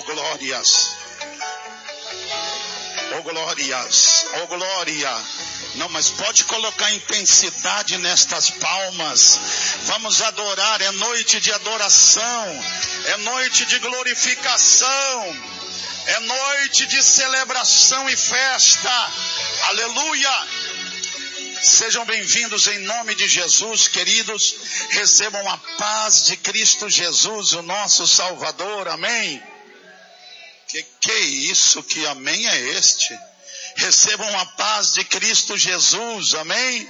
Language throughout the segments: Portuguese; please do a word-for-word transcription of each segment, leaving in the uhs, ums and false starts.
glórias. Oh glórias, oh glória. Não, mas pode colocar intensidade nestas palmas. Vamos adorar, é noite de adoração, é noite de glorificação, é noite de celebração e festa. Aleluia. Sejam bem-vindos em nome de Jesus, queridos. Recebam a paz de Cristo Jesus, o nosso Salvador. Amém. Que que é isso? Que amém é este? Recebam a paz de Cristo Jesus. Amém.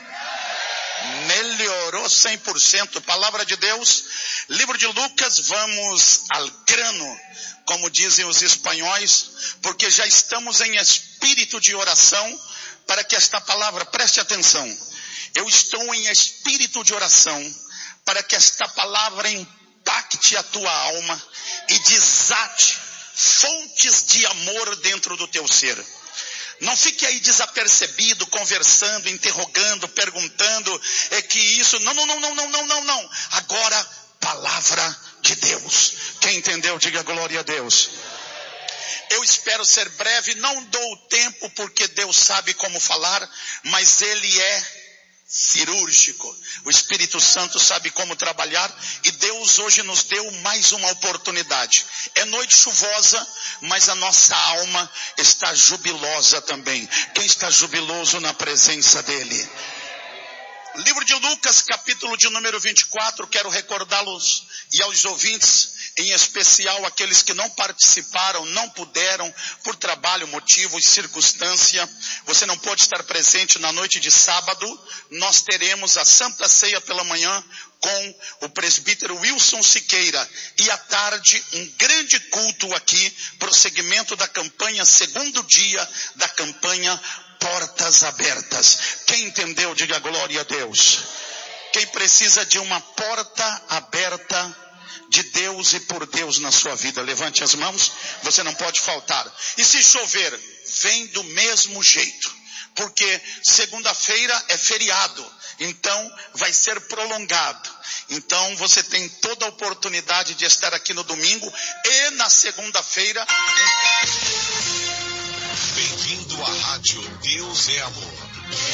Melhorou cem por cento. Palavra de Deus, livro de Lucas. Vamos ao grano, como dizem os espanhóis, porque já estamos em espírito de oração. Para que esta palavra, preste atenção, eu estou em espírito de oração, para que esta palavra impacte a tua alma e desate fontes de amor dentro do teu ser. Não fique aí desapercebido, conversando, interrogando, perguntando, é que isso, não, não, não, não, não, não, não, não. Agora, palavra de Deus. Quem entendeu, diga glória a Deus. Eu espero ser breve, não dou o tempo porque Deus sabe como falar, mas Ele é cirúrgico. O Espírito Santo sabe como trabalhar e Deus hoje nos deu mais uma oportunidade. É noite chuvosa, mas a nossa alma está jubilosa também. Quem está jubiloso na presença dEle? Livro de Lucas, capítulo de número vinte e quatro, quero recordá-los e aos ouvintes, em especial aqueles que não participaram, não puderam, por trabalho, motivo e circunstância, você não pode estar presente na noite de sábado. Nós teremos a Santa Ceia pela manhã com o presbítero Wilson Siqueira e à tarde um grande culto aqui, prosseguimento da campanha, segundo dia da campanha Portas Abertas. Quem entendeu, diga glória a Deus. Quem precisa de uma porta aberta de Deus e por Deus na sua vida, levante as mãos, você não pode faltar. E se chover, vem do mesmo jeito, porque segunda-feira é feriado, então vai ser prolongado. Então você tem toda a oportunidade de estar aqui no domingo e na segunda-feira. Bem-vindo à Rádio Deus é Amor.